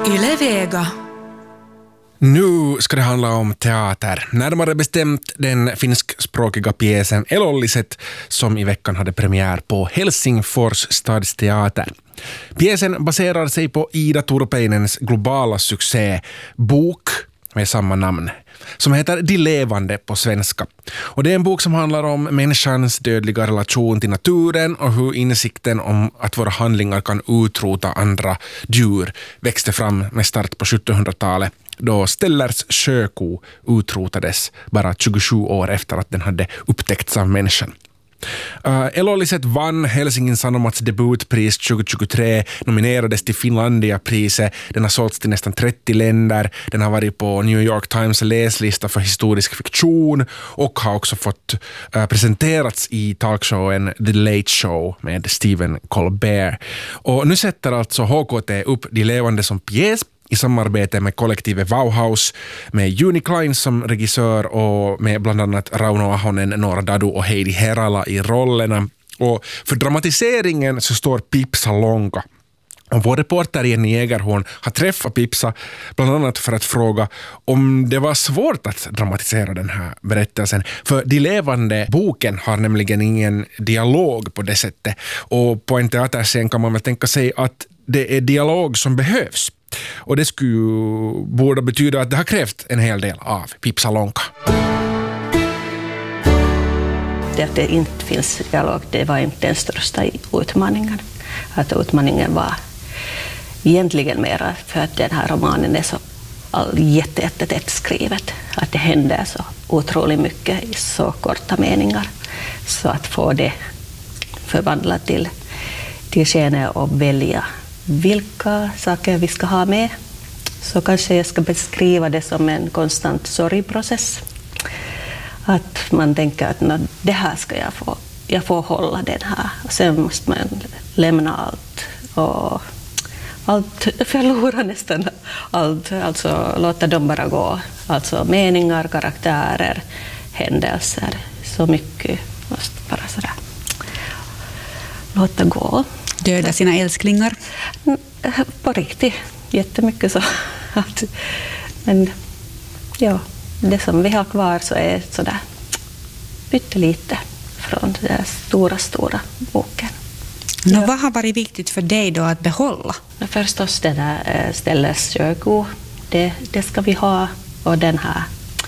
Yle Vega. Nu ska det handla om teater. Närmare bestämt den finskspråkiga pjäsen Elolliset som i veckan hade premiär på Helsingfors stadsteater. Pjäsen baserar sig på Ida Turpeinens globala succé Bok med samma namn, som heter De levande på svenska. Och det är en bok som handlar om människans dödliga relation till naturen och hur insikten om att våra handlingar kan utrota andra djur växte fram med start på 1700-talet, då Stellers sjöko utrotades bara 27 år efter att den hade upptäckts av människan. Elolliset vann Helsingin Sanomats debutpris 2023, nominerades till Finlandia-priset. Den har sålts till nästan 30 länder. Den har varit på New York Times läslista för historisk fiktion och har också fått presenterats i talkshowen The Late Show med Stephen Colbert. Och nu sätter alltså HKT upp De levande som pjäs i samarbete med kollektivet Bauhaus, med Juni Klein som regissör och med bland annat Rauno Ahonen, Nora Dadu och Heidi Herala i rollerna. Och för dramatiseringen så står Pipsa Lonka. Och vår reporter Jenny Jägerhorn har träffat Pipsa bland annat för att fråga om det var svårt att dramatisera den här berättelsen. För De levande boken har nämligen ingen dialog på det sättet. Och på en teaterscen kan man väl tänka sig att det är dialog som behövs. Och det borde betyda att det har krävt en hel del av Pipsa Lonka. Det att det inte finns dialog, det var inte den största utmaningen. Att utmaningen var egentligen mera för att den här romanen är så jättetätt skrivet. Att det händer så otroligt mycket i så korta meningar. Så att få det förvandlat till scener och välja vilka saker vi ska ha med, så kanske jag ska beskriva det som en konstant sorgprocess. Att man tänker att det här ska jag får hålla den här. Och sen måste man lämna allt och förlora nästan allt. Alltså låta dem bara gå. Alltså meningar, karaktärer, händelser. Så mycket måste bara sådär låta gå. Döda sina älsklingar? På riktigt. Jättemycket så. Men ja, det som vi har kvar så är sådär pyttelite från den där stora boken. Ja. Vad har varit viktigt för dig då att behålla? Förstås det där Stellers sjöko. Det ska vi ha. Och den här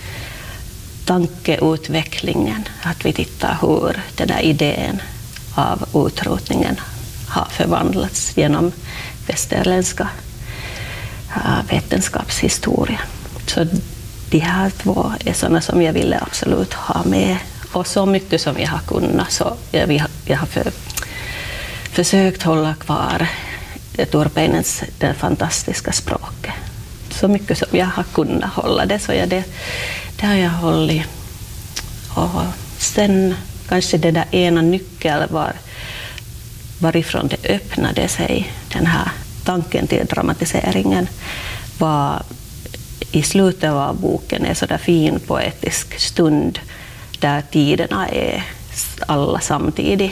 tankeutvecklingen. Att vi tittar hur den där idén av utrotningen har förvandlats genom västerländska vetenskapshistoria. Så de här två är sådana som jag ville absolut ha med. Och så mycket som jag har kunnat, så jag har försökt hålla kvar Turpeinens det fantastiska språket. Så mycket som jag har kunnat hålla det, så det har jag hållit. Och sen kanske det där ena nyckeln var varifrån det öppnade sig, den här tanken till dramatiseringen, var i slutet av boken en sådär fin poetisk stund där tiderna är alla samtidigt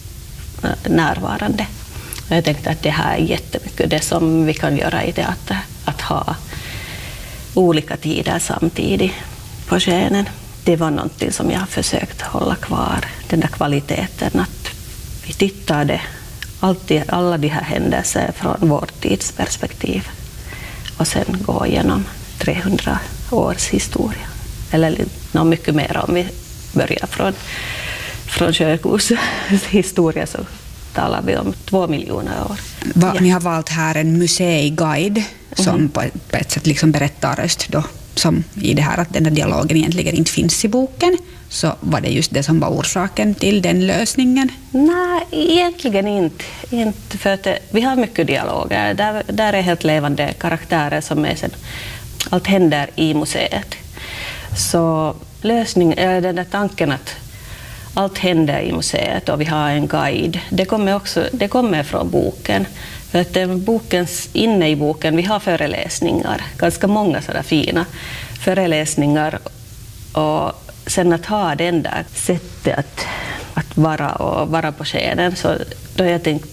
närvarande. Och jag tänkte att det här är jättemycket det som vi kan göra i teater, att ha olika tider samtidigt på scenen. Det var någonting som jag har försökt hålla kvar, den där kvaliteten att vi tittade alla de här händelser från vårt tidsperspektiv och sen gå igenom 300 års historia. Eller mycket mer om vi börjar från sjökos historia, så talar vi om 2 miljoner år. Ni har valt här en museiguide som på ett sätt liksom berättar just då, som i det här att den här dialogen egentligen inte finns i boken. Så var det just det som var orsaken till den lösningen? Nej, egentligen inte för att vi har mycket dialoger. Där är helt levande karaktärer som är sen, allt händer i museet. Så den där tanken att allt händer i museet och vi har en guide, det kommer från boken. För att inne i boken vi har föreläsningar, ganska många sådana fina föreläsningar, och sen att ha den där sättet att vara på scenen, så då jag tänkte att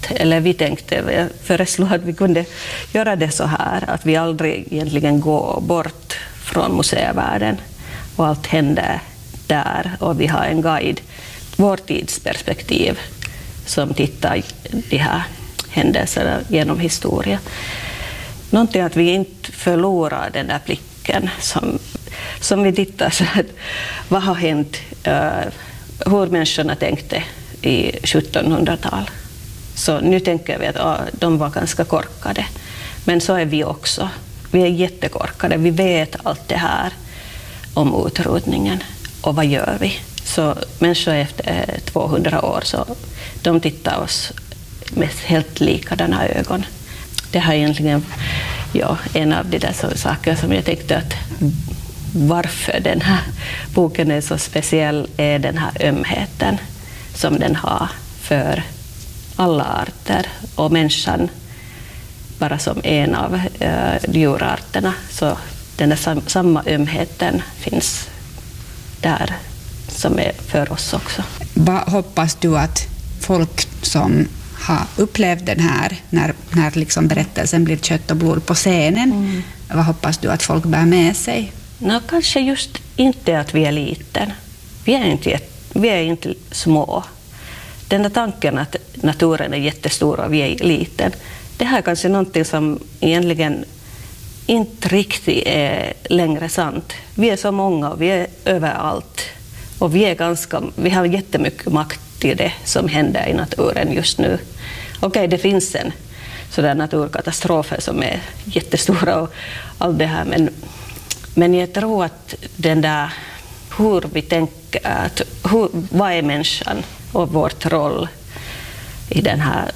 eller vi tänkte föreslå att vi kunde göra det så här, att vi aldrig egentligen går bort från museivärlden och allt händer där, och vi har en guide, vår tidsperspektiv, som tittar de här händelserna genom historia. Någonting att vi inte förlorar den där blicken som vi tittar så att vad har hänt, hur människorna tänkte i 1700-tal. Så nu tänker vi att de var ganska korkade, men så är vi också. Vi är jättekorkade, vi vet allt det här om utrotningen, och vad gör vi? Så människor efter 200 år, så de tittar oss med helt likadana ögon. Det här är egentligen en av de där saker som jag tänkte att varför den här boken är så speciell är den här ömheten som den har för alla arter, och människan bara som en av djurarterna. Så den där samma ömheten finns där som är för oss också. Vad hoppas du att folk som har upplevt den här, när liksom berättelsen blir kött och blod på scenen, vad hoppas du att folk bär med sig? Kanske just inte att vi är liten. Vi är inte små. Den där tanken att naturen är jättestor och vi är liten, det här är kanske någonting som egentligen inte riktigt är längre sant. Vi är så många och vi är överallt. Och vi har jättemycket makt i det som händer i naturen just nu. Okej, det finns en sådär naturkatastrofer som är jättestora och allt det här, men jag tror att den där hur vi tänker, vad är människan och vårt roll i den här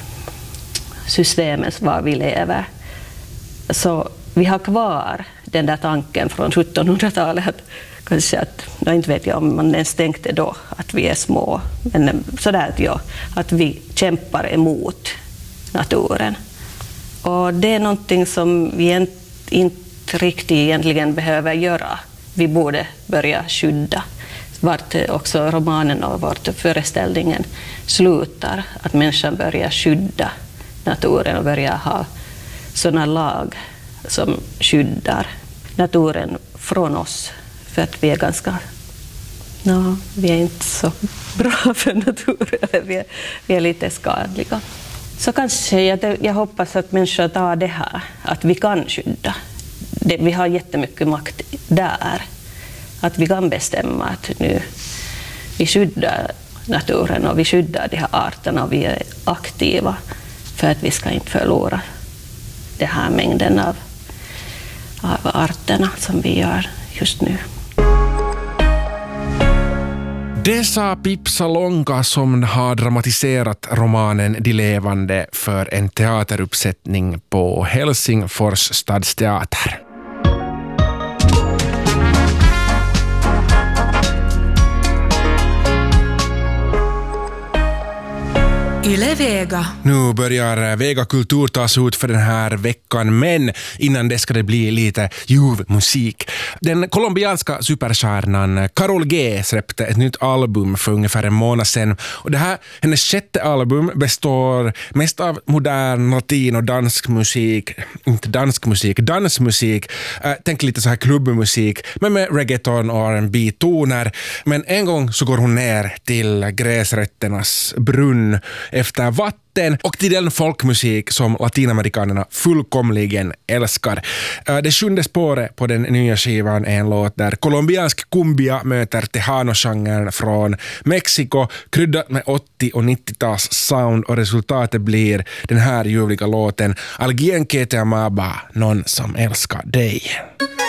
systemet var vi lever. Så vi har kvar den där tanken från 1700-talet, kanske inte vet jag om man ens tänkte då att vi är små, men sådär att vi kämpar emot naturen. Och det är någonting som vi inte riktigt egentligen behöver göra. Vi borde börja skydda. Vart också romanen och vart föreställningen slutar, att människan börjar skydda naturen och börjar ha sådana lag som skyddar naturen från oss, för att vi är vi är inte så bra för naturen, vi är lite skadliga. Så kanske jag hoppas att människor tar det här, att vi kan skydda. Vi har jättemycket makt där, att vi kan bestämma att nu vi skyddar naturen och vi skyddar de här arterna och vi är aktiva för att vi ska inte förlora den här mängden av arterna som vi gör just nu. Det sa Pip Salonga som har dramatiserat romanen De levande för en teateruppsättning på Helsingfors stadsteater. Yle Vega. Nu börjar Vega Kultur tas ut för den här veckan, men innan det ska det bli lite ljuv musik. Den colombianska superstjärnan Karol G släppte ett nytt album för ungefär en månad sedan. Och det här, hennes sjätte album, består mest av modern latin och dansmusik. Tänk lite så här klubbmusik, men med reggaeton och R&B-toner. Men en gång så går hon ner till gräsrötternas brunn efter vatten och till den folkmusik som latinamerikanerna fullkomligen älskar. Det sjunde spåret på den nya skivan är en låt där colombiansk cumbia möter tejano-genren från Mexiko, kryddat med 80- och 90-tals sound, och resultatet blir den här ljuvliga låten Alguien que te amaba, någon som älskar dig.